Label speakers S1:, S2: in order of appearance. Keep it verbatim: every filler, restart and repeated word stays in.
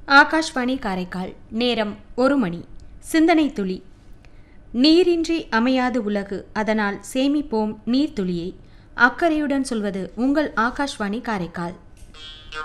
S1: ஆகாஷ்வாணி காரைக்கால். நேரம் ஒரு மணி. சிந்தனை துளி. நீரின்றி அமையாது உலகு, அதனால் சேமிப்போம் நீர்த்துளியை. அக்கறையுடன் சொல்வது உங்கள் ஆகாஷ்வாணி காரைக்கால்.